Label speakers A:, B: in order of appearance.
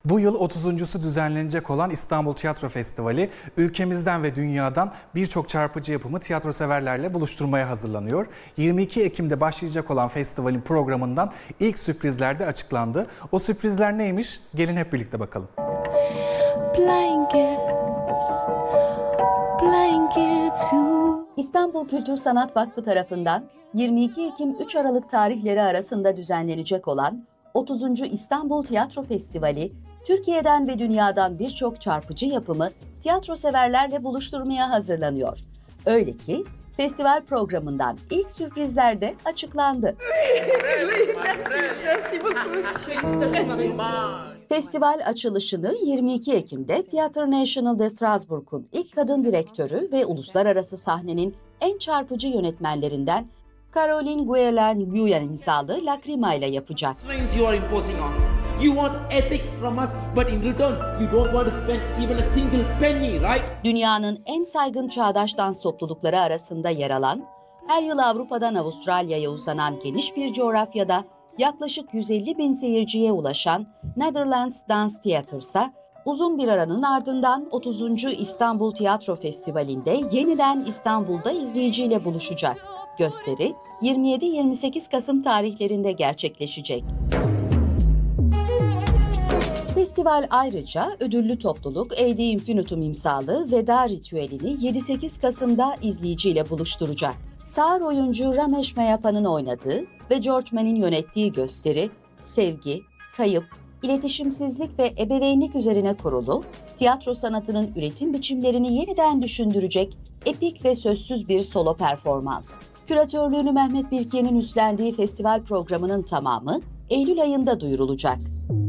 A: Bu yıl 30.sü düzenlenecek olan İstanbul Tiyatro Festivali, ülkemizden ve dünyadan birçok çarpıcı yapımı tiyatro severlerle buluşturmaya hazırlanıyor. 22 Ekim'de başlayacak olan festivalin programından ilk sürprizler de açıklandı. O sürprizler neymiş? Gelin hep birlikte bakalım.
B: İstanbul Kültür Sanat Vakfı tarafından 22 Ekim 3 Aralık tarihleri arasında düzenlenecek olan 30. İstanbul Tiyatro Festivali, Türkiye'den ve dünyadan birçok çarpıcı yapımı tiyatro severlerle buluşturmaya hazırlanıyor. Öyle ki festival programından ilk sürprizler de açıklandı. Festival açılışını 22 Ekim'de Theatre National de Strasbourg'un ilk kadın direktörü ve uluslararası sahnenin en çarpıcı yönetmenlerinden Caroline Guélan-Guyen imzalı Lacrima ile yapacak.
C: You want ethics from us, but in return you don't want to spend even a single penny, right?
B: Dünyanın en saygın çağdaş dans toplulukları arasında yer alan, her yıl Avrupa'dan Avustralya'ya uzanan geniş bir coğrafyada yaklaşık 150 bin seyirciye ulaşan Netherlands Dance Theatre'sa uzun bir aranın ardından 30. İstanbul Tiyatro Festivali'nde yeniden İstanbul'da izleyiciyle buluşacak. Gösteri 27-28 Kasım tarihlerinde gerçekleşecek. Festival ayrıca ödüllü topluluk AD Infinitum imzalı Veda Ritüeli'ni 7-8 Kasım'da izleyiciyle buluşturacak. Sağır oyuncu Ramesh Mayappan'ın oynadığı ve George Mann'in yönettiği gösteri, sevgi, kayıp, iletişimsizlik ve ebeveynlik üzerine kurulu, tiyatro sanatının üretim biçimlerini yeniden düşündürecek epik ve sözsüz bir solo performans. Küratörlüğünü Mehmet Birkiye'nin üstlendiği festival programının tamamı Eylül ayında duyurulacak.